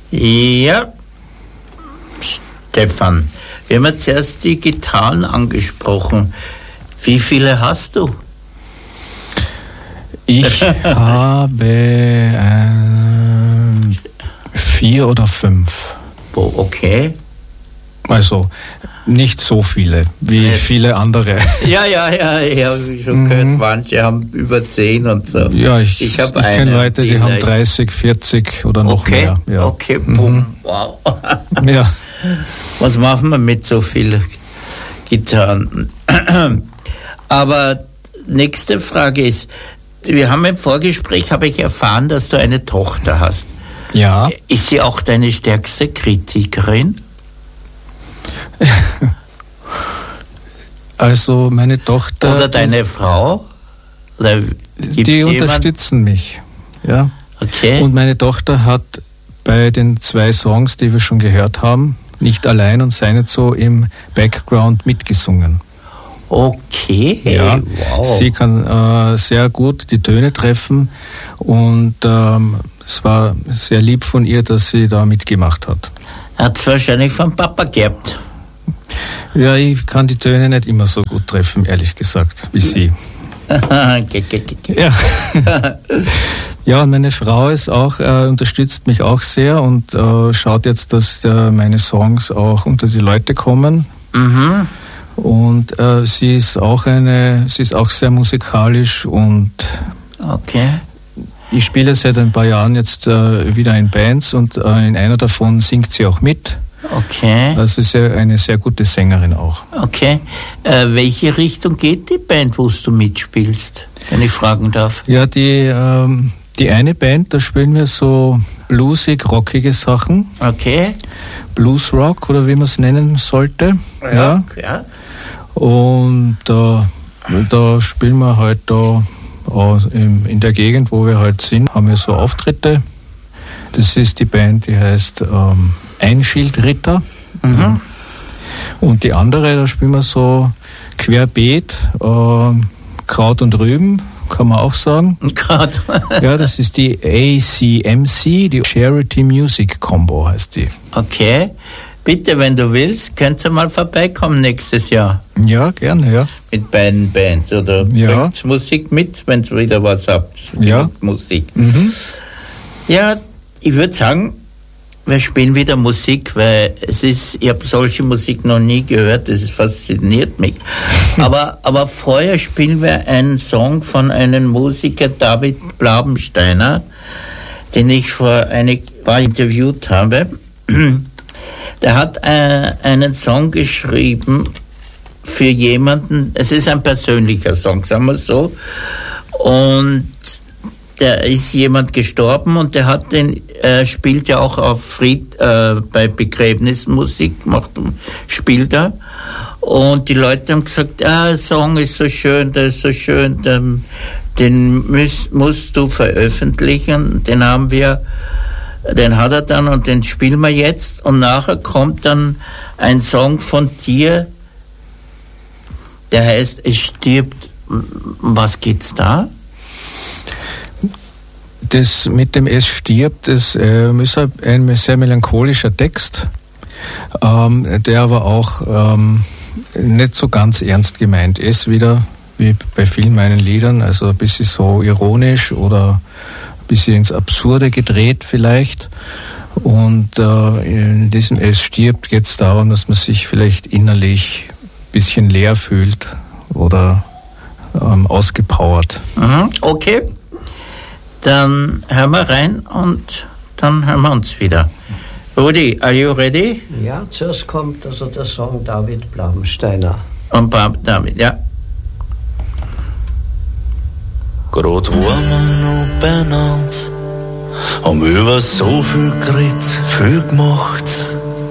Ja, Stefan, wir haben jetzt erst die Gitarren angesprochen. Wie viele hast du? Ich habe 4 oder 5. Oh, okay. Also nicht so viele wie viele andere. Ja, ich habe schon gehört, manche haben über 10 und so. Ja, ich kenne Leute, die haben 30, 40 oder noch mehr. Ja. Okay, boom, wow. Ja. Was machen wir mit so vielen Gitarren? Aber nächste Frage ist, wir haben im Vorgespräch, habe ich erfahren, dass du eine Tochter hast. Ja. Ist sie auch deine stärkste Kritikerin? Also meine Tochter... Oder deine Frau? Oder die unterstützen mich. Ja. Okay. Und meine Tochter hat bei den 2 Songs, die wir schon gehört haben, nicht allein und sei nicht so im Background mitgesungen. Okay, ja, wow. Sie kann sehr gut die Töne treffen und es war sehr lieb von ihr, dass sie da mitgemacht hat. Hat es wahrscheinlich vom Papa gehabt. Ja, ich kann die Töne nicht immer so gut treffen, ehrlich gesagt, wie sie. Ja. Ja, und meine Frau ist auch, unterstützt mich auch sehr und schaut jetzt, dass meine Songs auch unter die Leute kommen. Mhm. Und sie ist auch sehr musikalisch und okay. Ich spiele seit ein paar Jahren jetzt wieder in Bands und in einer davon singt sie auch mit. Okay. Also ist ja eine sehr gute Sängerin auch. Okay. Welche Richtung geht die Band, wo du mitspielst, wenn ich fragen darf? Ja, die eine Band, da spielen wir so bluesig, rockige Sachen. Okay. Bluesrock oder wie man es nennen sollte. Ja. Und da spielen wir halt da in der Gegend, wo wir halt sind, haben wir so Auftritte. Das ist die Band, die heißt Einschildritter. Mhm. Und die andere, da spielen wir so querbeet, Kraut und Rüben, kann man auch sagen. Kraut. Ja, das ist die ACMC, die Charity Music Combo heißt die. Okay. Bitte, wenn du willst, könnt ihr mal vorbeikommen nächstes Jahr. Ja, gerne, ja. Mit beiden Bands oder bringt Musik mit, wenn ihr wieder was habt. Ja. Musik. Mhm. Ja, ich würde sagen, wir spielen wieder Musik, weil ich habe solche Musik noch nie gehört, das fasziniert mich. Aber vorher spielen wir einen Song von einem Musiker, David Blabensteiner, den ich vor ein paar interviewt habe. Der hat einen Song geschrieben für jemanden, es ist ein persönlicher Song, sagen wir so, und da ist jemand gestorben und der hat spielt ja auch auf bei Begräbnismusik, spielt er, und die Leute haben gesagt, der Song ist so schön, der ist so schön, den musst du veröffentlichen, den hat er dann und den spielen wir jetzt, und nachher kommt dann ein Song von dir, der heißt Es stirbt. Was geht's da? Das mit dem Es stirbt, das ist ein sehr melancholischer Text, der aber auch nicht so ganz ernst gemeint ist, wieder wie bei vielen meinen Liedern, also ein bisschen so ironisch oder bisschen ins Absurde gedreht vielleicht. Und in diesem Es stirbt geht es darum, dass man sich vielleicht innerlich ein bisschen leer fühlt oder ausgepowert. Okay, dann hören wir rein und dann hören wir uns wieder. Rudi, are you ready? Ja, zuerst kommt also der Song David Blabensteiner. Und David, ja. Grad waren wir noch beieinander, haben über so viel geredet, viel gemacht.